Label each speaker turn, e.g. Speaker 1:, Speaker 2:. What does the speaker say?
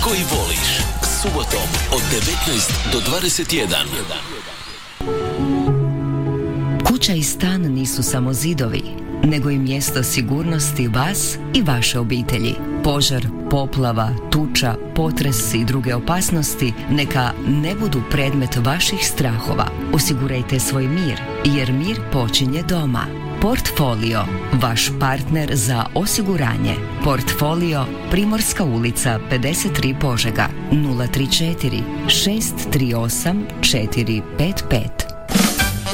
Speaker 1: koji voliš. Subotom od 19 do 21.
Speaker 2: Kuća i stan nisu samo zidovi, nego i mjesto sigurnosti vas i vaše obitelji. Požar, poplava, tuča, potres i druge opasnosti neka ne budu predmet vaših strahova. Osigurajte svoj mir, jer mir počinje doma. Portfolio, vaš partner za osiguranje. Portfolio, Primorska ulica 53 Požega, 034 638 455.